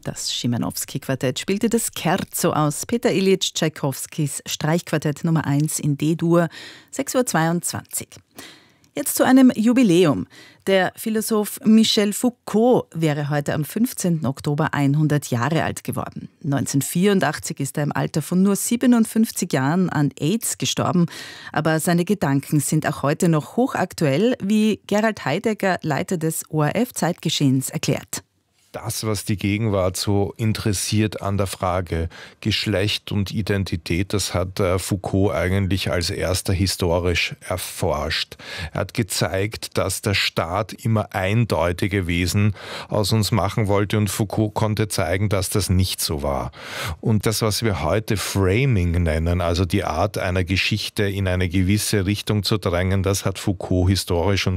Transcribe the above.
Das Schimanowski-Quartett spielte das Scherzo aus Peter Ilyich Tschaikowskis Streichquartett Nummer 1 in D-Dur, 6:22 Uhr. Jetzt zu einem Jubiläum. Der Philosoph Michel Foucault wäre heute am 15. Oktober 100 Jahre alt geworden. 1984 ist er im Alter von nur 57 Jahren an AIDS gestorben. Aber seine Gedanken sind auch heute noch hochaktuell, wie Gerald Heidegger, Leiter des ORF-Zeitgeschehens, erklärt. Das, was die Gegenwart so interessiert an der Frage Geschlecht und Identität, das hat Foucault eigentlich als erster historisch erforscht. Er hat gezeigt, dass der Staat immer eindeutige Wesen aus uns machen wollte und Foucault konnte zeigen, dass das nicht so war. Und das, was wir heute Framing nennen, also die Art einer Geschichte in eine gewisse Richtung zu drängen, das hat Foucault historisch und